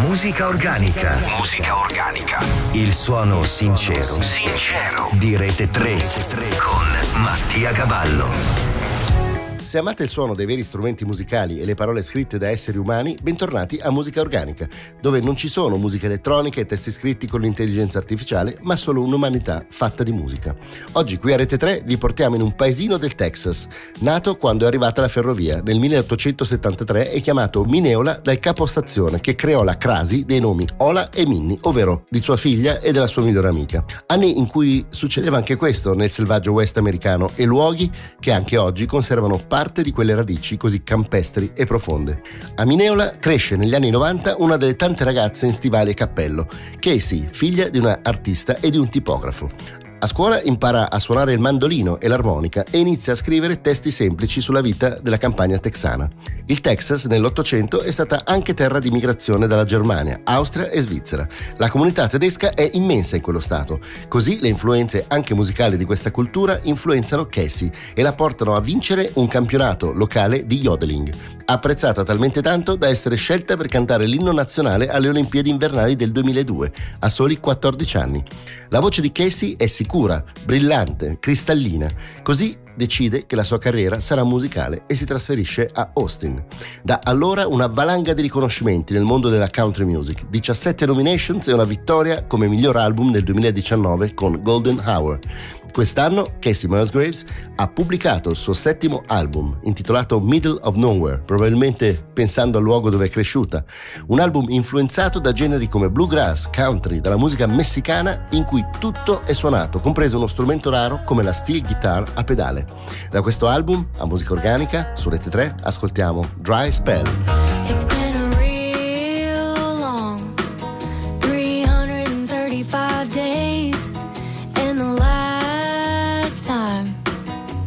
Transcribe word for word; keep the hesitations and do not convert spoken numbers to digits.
Musica organica. Musica organica. Il suono sincero. Sincero. Di Rete tre con Mattia Cavallo. Se amate il suono dei veri strumenti musicali e le parole scritte da esseri umani, bentornati a Musica Organica, dove non ci sono musica elettronica e testi scritti con l'intelligenza artificiale, ma solo un'umanità fatta di musica. Oggi qui a Rete tre vi portiamo in un paesino del Texas, nato quando è arrivata la ferrovia nel milleottocentosettantatré e chiamato Mineola dal capostazione che creò la crasi dei nomi Ola e Minnie, ovvero di sua figlia e della sua migliore amica. Anni in cui succedeva anche questo nel selvaggio West americano e luoghi che anche oggi conservano parte parte di quelle radici così campestri e profonde. A Mineola cresce negli anni novanta una delle tante ragazze in stivali e cappello, Casey, figlia di una artista e di un tipografo. A scuola impara a suonare il mandolino e l'armonica e inizia a scrivere testi semplici sulla vita della campagna texana. Il Texas nell'Ottocento è stata anche terra di migrazione dalla Germania, Austria e Svizzera. La comunità tedesca è immensa in quello stato, così le influenze anche musicali di questa cultura influenzano Casey e la portano a vincere un campionato locale di yodeling, apprezzata talmente tanto da essere scelta per cantare l'inno nazionale alle Olimpiadi invernali del duemiladue, a soli quattordici anni. La voce di Casey è sicura, brillante, cristallina, così decide che la sua carriera sarà musicale e si trasferisce a Austin. Da allora una valanga di riconoscimenti nel mondo della country music, diciassette nominations e una vittoria come miglior album nel duemiladiciannove con Golden Hour. Quest'anno Kacey Musgraves ha pubblicato il suo settimo album, intitolato Middle of Nowhere, probabilmente pensando al luogo dove è cresciuta. Un album influenzato da generi come bluegrass, country, dalla musica messicana, in cui tutto è suonato, compreso uno strumento raro come la steel guitar a pedale. Da questo album, a Musica Organica, su Rete tre, ascoltiamo Dry Spell. It's been a real long three hundred thirty-five